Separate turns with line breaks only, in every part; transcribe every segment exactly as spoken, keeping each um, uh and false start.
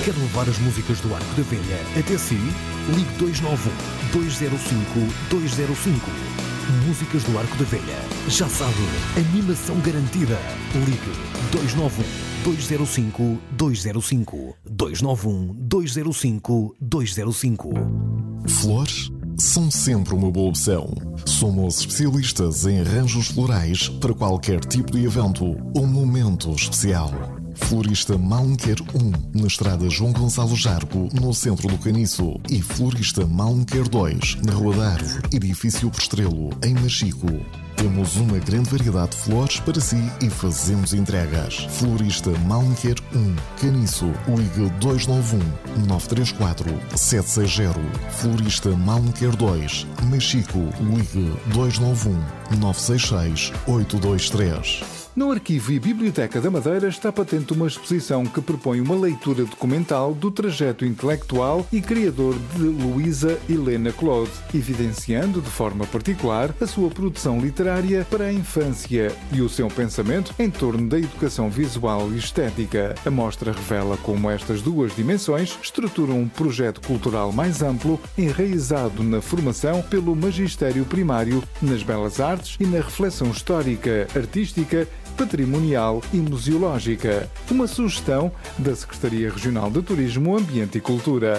Quer levar as músicas do Arco da Velha até si? Ligue dois nove um, dois zero cinco, dois zero cinco. Músicas do Arco da Velha. Já sabe, animação garantida. Ligue dois nove um, dois zero cinco, dois zero cinco. dois nove um, dois zero cinco, dois zero cinco.
Flores são sempre uma boa opção. Somos especialistas em arranjos florais para qualquer tipo de evento ou momento especial. Florista Malmequer um, na estrada João Gonçalo Jargo, no centro do Caniço. E Florista Malmequer dois, na Rua da Árvore, edifício Postrelo, em Machico. Temos uma grande variedade de flores para si e fazemos entregas. Florista Malmequer um, Caniço, ligue dois nove um, nove três quatro, sete seis zero. Florista Malmequer dois, Machico, ligue dois nove um, nove seis seis, oito dois três.
No Arquivo e Biblioteca da Madeira está patente uma exposição que propõe uma leitura documental do trajeto intelectual e criador de Luísa Helena Claude, evidenciando de forma particular a sua produção literária para a infância e o seu pensamento em torno da educação visual e estética. A mostra revela como estas duas dimensões estruturam um projeto cultural mais amplo, enraizado na formação pelo magistério primário, nas belas artes e na reflexão histórica, artística, patrimonial e museológica. Uma sugestão da Secretaria Regional de Turismo, Ambiente e Cultura.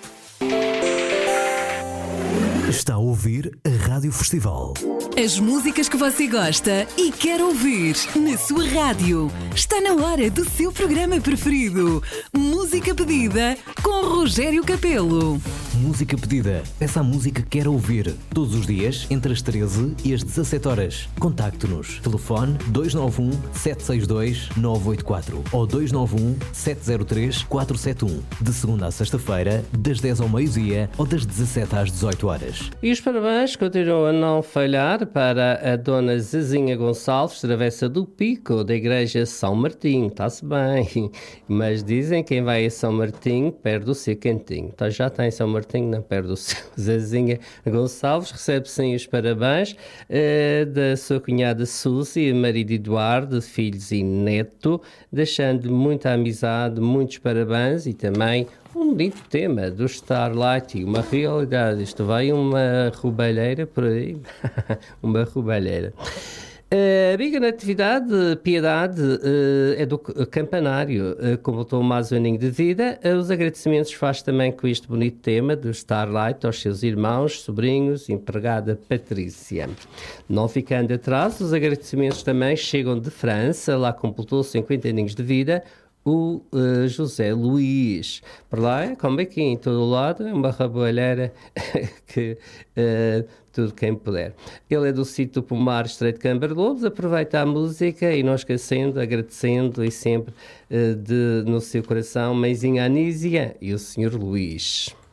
Está a ouvir a Rádio Festival.
As músicas que você gosta e quer ouvir na sua rádio. Está na hora do seu programa preferido. Música pedida com Rogério Capelo.
Música pedida. Peça a música que quer ouvir. Todos os dias, entre as treze e as dezassete horas. Contacte-nos. Telefone dois nove um, sete seis dois, nove oito quatro ou dois nove um, sete zero três, quatro sete um. De segunda a sexta-feira, das dez ao meio-dia ou das dezassete às dezoito horas.
E os parabéns continuam a não falhar para a dona Zezinha Gonçalves, travessa do Pico, da Igreja São Martinho. Está-se bem, mas dizem que quem vai a São Martinho perde o seu cantinho. Então já está em São Martinho, não perde o seu. Zezinha Gonçalves recebe sim os parabéns uh, da sua cunhada Suzy, marido Eduardo, filhos e neto, deixando muita amizade, muitos parabéns e também um bonito tema do Starlight e uma realidade. Isto vai uma roubalheira por aí. Uma roubalheira. A uh, Biga Natividade, Piedade, uh, é do Campanário, uh, completou mais um aninho de vida. Uh, os agradecimentos faz também com este bonito tema do Starlight aos seus irmãos, sobrinhos, empregada Patrícia. Não ficando atrás, os agradecimentos também chegam de França, lá completou cinquenta aninhos de vida o uh, José Luís. Por lá, como aqui em todo o lado, é uma rabalheira que uh, tudo quem puder. Ele é do sítio Pomar Estreito de Câmara Lobos, aproveita a música e não esquecendo, agradecendo e sempre uh, de, no seu coração, mãezinha Anísia e o senhor Luís.